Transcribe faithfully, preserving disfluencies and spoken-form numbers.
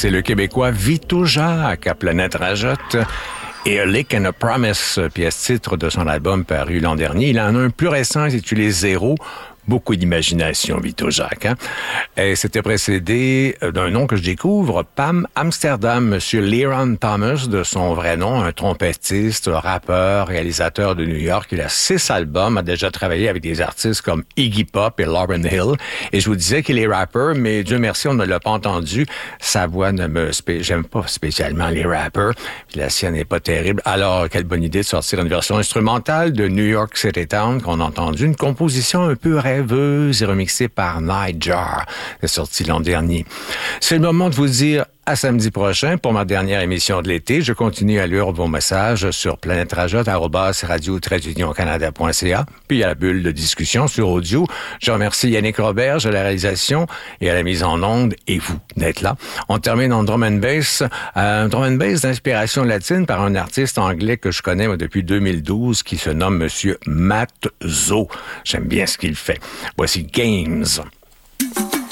c'est le Québécois Vito Jacques à Planète Rajotte. Et A Lick and a Promise, pièce titre de son album paru l'an dernier. Il en a un plus récent intitulé Zéro. Beaucoup d'imagination, Vito Jacques. Hein? Et c'était précédé d'un nom que je découvre, Pam Amsterdam, Monsieur Leron Thomas, de son vrai nom, un trompettiste, rappeur, réalisateur de New York. Il a six albums, a déjà travaillé avec des artistes comme Iggy Pop et Lauryn Hill. Et je vous disais qu'il est rappeur, mais Dieu merci, on ne l'a pas entendu. Sa voix ne me... Spé... J'aime pas spécialement les rappeurs. La sienne n'est pas terrible. Alors, quelle bonne idée de sortir une version instrumentale de New York City Town qu'on a entendu. Une composition un peu rêveuse et remixée par Nightjar. C'est sorti l'an dernier. C'est le moment de vous dire à samedi prochain pour ma dernière émission de l'été. Je continue à lire vos messages sur planète rajotte arobase radio tiret union canada point c a. Puis il y a la bulle de discussion sur audio. Je remercie Yannick Roberge à la réalisation et à la mise en onde et vous d'être là. On termine en drum and bass. Un drum and bass d'inspiration latine par un artiste anglais que je connais moi, depuis deux mille douze qui se nomme Monsieur Matt Zo. J'aime bien ce qu'il fait. Voici Games.